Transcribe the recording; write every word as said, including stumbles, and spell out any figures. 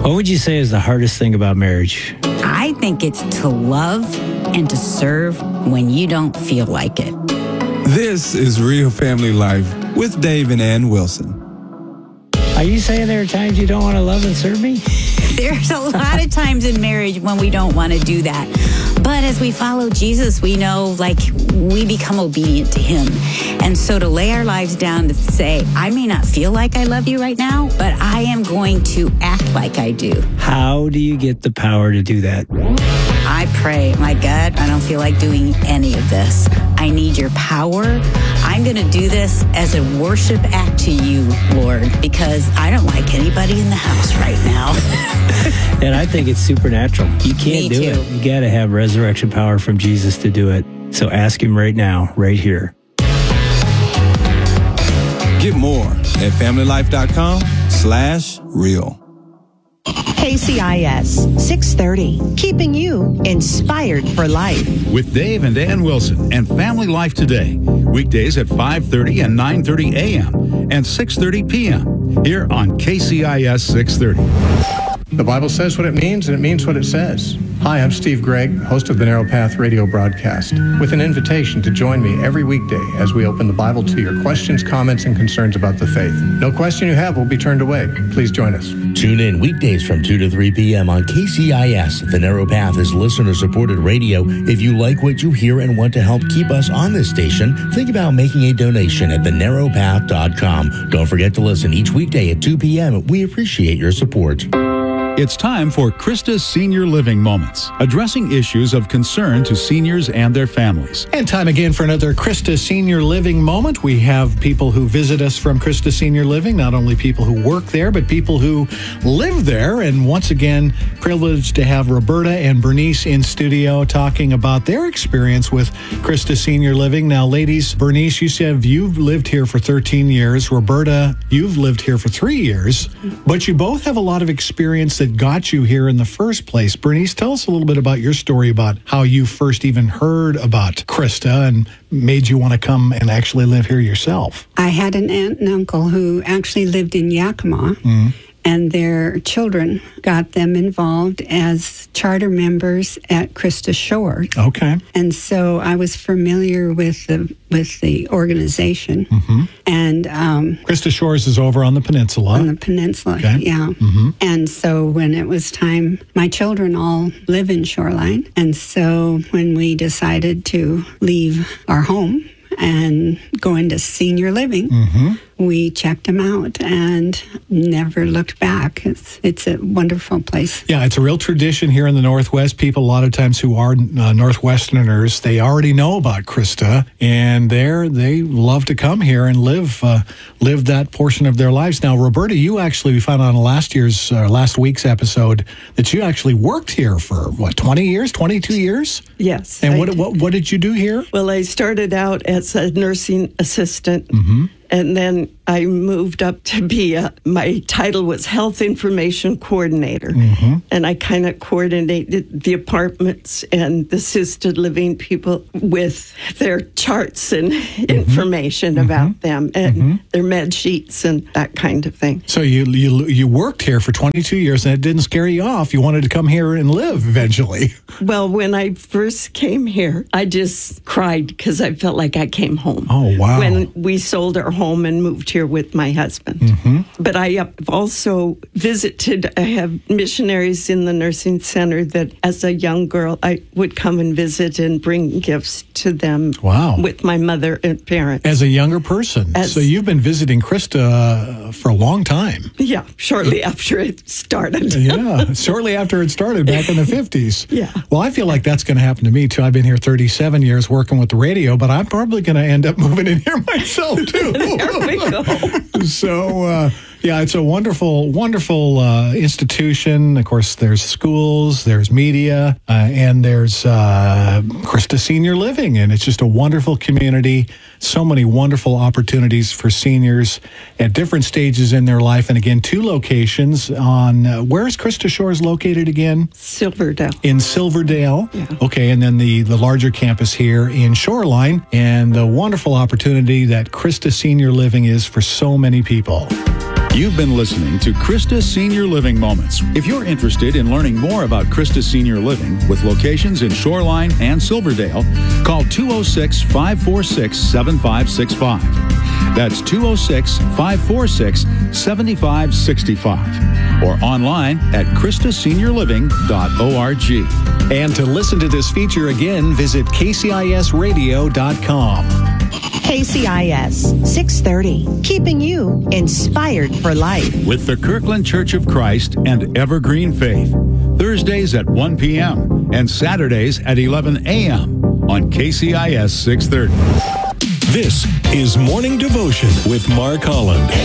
What would you say is the hardest thing about marriage? I think it's to love and to serve when you don't feel like it. This is Real Family Life with Dave and Ann Wilson. Are you saying there are times you don't want to love and serve me? There's a lot of times in marriage when we don't want to do that. But as we follow Jesus, we know, like, we become obedient to him. And so to lay our lives down to say, I may not feel like I love you right now, but I am going to act like I do. How do you get the power to do that? I pray, my God, I don't feel like doing any of this. I need your power. I'm going to do this as a worship act to you, Lord, because I don't like anybody in the house right now. And I think it's supernatural. You can't Me do too. it. You got to have resurrection power from Jesus to do it. So ask him right now, right here. Get more at familylife.com slash real. K C I S six thirty, keeping you inspired for life. With Dave and Ann Wilson and Family Life Today. Weekdays at five thirty and nine thirty a.m. and six thirty p.m. here on K C I S six thirty. The Bible says what it means, and it means what it says. Hi, I'm Steve Gregg, host of the Narrow Path radio broadcast, with an invitation to join me every weekday as we open the Bible to your questions, comments, and concerns about the faith. No question you have will be turned away. Please join us. Tune in weekdays from two to three p.m. on K C I S. The Narrow Path is listener-supported radio. If you like what you hear and want to help keep us on this station, think about making a donation at the narrow path dot com. Don't forget to listen each weekday at two p.m. We appreciate your support. It's time for Krista's Senior Living Moments, addressing issues of concern to seniors and their families. And time again for another Krista Senior Living moment. We have people who visit us from Krista Senior Living, not only people who work there, but people who live there. And once again, privileged to have Roberta and Bernice in studio talking about their experience with Krista Senior Living. Now, ladies, Bernice, you said you've lived here for thirteen years. Roberta, you've lived here for three years. But you both have a lot of experience that got you here in the first place. Bernice, tell us a little bit about your story about how you first even heard about Krista and made you want to come and actually live here yourself. I had an aunt and uncle who actually lived in Yakima, mm-hmm. and their children got them involved as charter members at Krista Shores. Okay. And so I was familiar with the with the organization. Mm-hmm. And um, Krista Shores is over on the peninsula. On the peninsula, okay. yeah. Mm-hmm. And so when it was time, my children all live in Shoreline. And so when we decided to leave our home and go into senior living, mm-hmm. we checked them out and never looked back. It's it's a wonderful place. Yeah, it's a real tradition here in the Northwest. People a lot of times who are uh, Northwesterners, they already know about Krista, and they're, they love to come here and live uh, live that portion of their lives. Now, Roberta, you actually, we found out on last year's, uh, last week's episode that you actually worked here for, what, twenty years, twenty-two years? Yes. And I what, did. what what did you do here? Well, I started out as a nursing assistant. Mm-hmm. And then I moved up to be a, my title was Health Information Coordinator. Mm-hmm. And I kind of coordinated the apartments and the assisted living people with their charts and mm-hmm. information mm-hmm. about them and mm-hmm. their med sheets and that kind of thing. So you, you you worked here for twenty-two years and it didn't scare you off. You wanted to come here and live eventually. Well, when I first came here, I just cried because I felt like I came home. Oh, wow. When we sold our home home and moved here with my husband. Mm-hmm. But I have also visited, I have missionaries in the nursing center that as a young girl, I would come and visit and bring gifts to them. Wow. With my mother and parents. As a younger person. As, so you've been visiting Krista uh, for a long time. Yeah, shortly after it started. Yeah, shortly after it started back in the fifties. Yeah. Well, I feel like that's going to happen to me, too. I've been here thirty-seven years working with the radio, but I'm probably going to end up moving in here myself, too. There we go. So, uh, yeah, it's a wonderful, wonderful uh, institution. Of course, there's schools, there's media, uh, and there's uh, Krista Senior Living, and it's just a wonderful community. So many wonderful opportunities for seniors at different stages in their life. And again, two locations on, uh, where is Krista Shores located again? Silverdale. In Silverdale. Yeah. Okay, and then the, the larger campus here in Shoreline, and the wonderful opportunity that Krista Senior Living is for so many people. You've been listening to Christa Senior Living Moments. If you're interested in learning more about Christa Senior Living with locations in Shoreline and Silverdale, call two oh six, five four six, seven five six five. That's two oh six, five four six, seven five six five. Or online at Christa Senior Living dot org. And to listen to this feature again, visit K C I S radio dot com. K C I S six thirty, keeping you inspired for life. With the Kirkland Church of Christ and Evergreen Faith. Thursdays at one p.m. and Saturdays at eleven a.m. on K C I S six thirty. This is Morning Devotion with Mark Holland.